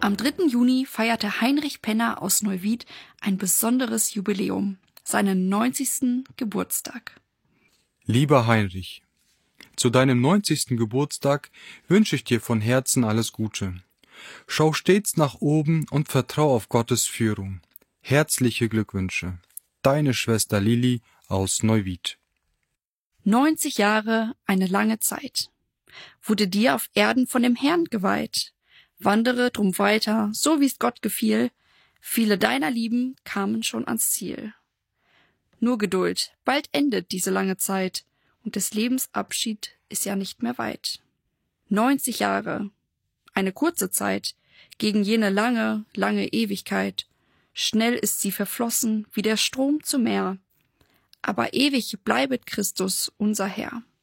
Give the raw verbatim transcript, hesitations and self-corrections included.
Am dritten Juni feierte Heinrich Penner aus Neuwied ein besonderes Jubiläum, seinen neunzigsten Geburtstag. Lieber Heinrich, zu deinem neunzigsten Geburtstag wünsche ich dir von Herzen alles Gute. Schau stets nach oben und vertrau auf Gottes Führung. Herzliche Glückwünsche. Deine Schwester Lili aus Neuwied. neunzig Jahre, eine lange Zeit. Wurde dir auf Erden von dem Herrn geweiht. Wandere drum weiter, so wie's Gott gefiel. Viele deiner Lieben kamen schon ans Ziel. Nur Geduld, bald endet diese lange Zeit, und des Lebens Abschied ist ja nicht mehr weit. neunzig Jahre, eine kurze Zeit, gegen jene lange, lange Ewigkeit. Schnell ist sie verflossen, wie der Strom zum Meer. Aber ewig bleibet Christus, unser Herr.